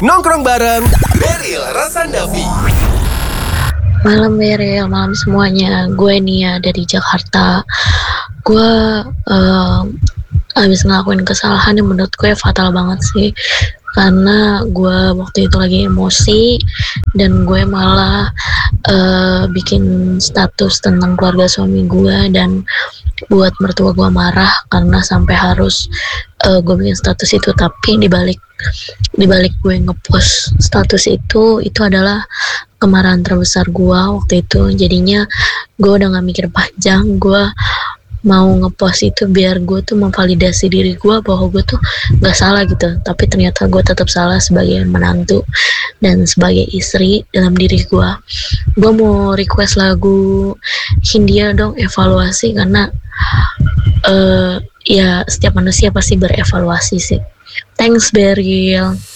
nongkrong bareng Beril Rasandavi. Malam Beril, malam semuanya. Gue Nia dari Jakarta. Gue habis ngelakuin kesalahan yang menurut gue fatal banget sih. Karena gue waktu itu lagi emosi dan gue malah bikin status tentang keluarga suami gue, dan buat mertua gue marah karena sampai harus gue bikin status itu. Tapi dibalik gue ngepost status itu adalah kemarahan terbesar gue waktu itu. Jadinya gue udah gak mikir panjang, gue mau ngepost itu biar gue tuh memvalidasi diri gue bahwa gue tuh gak salah gitu. Tapi ternyata gue tetap salah sebagai menantu dan sebagai istri dalam diri gue. Gue mau request lagu Hindia dong, Evaluasi, karena ya setiap manusia pasti berevaluasi sih. Thanks Beril.